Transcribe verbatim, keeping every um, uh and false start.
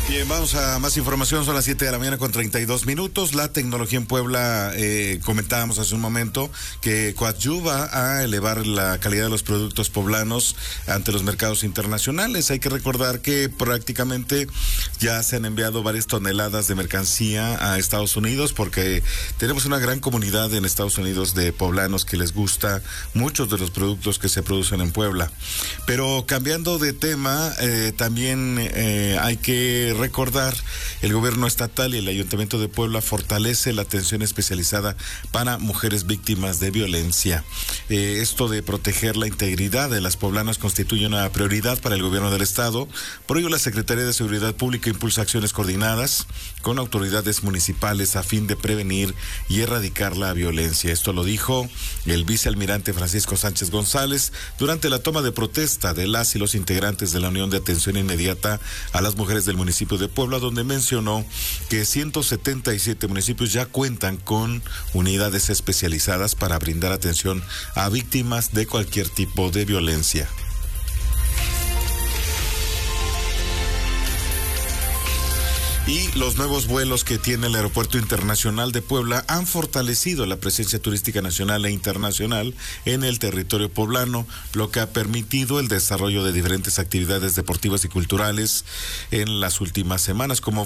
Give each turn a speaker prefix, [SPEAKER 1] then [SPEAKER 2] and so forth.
[SPEAKER 1] Bien, vamos a más información. Son las siete de la mañana con treinta y dos minutos. La tecnología en Puebla, eh, comentábamos hace un momento, que coadyuva a elevar la calidad de los productos poblanos ante los mercados internacionales. Hay que recordar que prácticamente ya se han enviado varias toneladas de mercancía a Estados Unidos, porque tenemos una gran comunidad en Estados Unidos de poblanos que les gusta muchos de los productos que se producen en Puebla. Pero cambiando de tema, eh, también eh, hay que recordar, el gobierno estatal y el Ayuntamiento de Puebla fortalece la atención especializada para mujeres víctimas de violencia. Eh, esto de proteger la integridad de las poblanas constituye una prioridad para el gobierno del estado. Por ello, la Secretaría de Seguridad Pública impulsa acciones coordinadas con autoridades municipales a fin de prevenir y erradicar la violencia. Esto lo dijo el vicealmirante Francisco Sánchez González durante la toma de protesta de las y los integrantes de la Unión de Atención Inmediata a las Mujeres del municipio de Puebla, donde mencionó que ciento setenta y siete municipios ya cuentan con unidades especializadas para brindar atención a víctimas de cualquier tipo de violencia. Y los nuevos vuelos que tiene el Aeropuerto Internacional de Puebla han fortalecido la presencia turística nacional e internacional en el territorio poblano, lo que ha permitido el desarrollo de diferentes actividades deportivas y culturales en las últimas semanas, como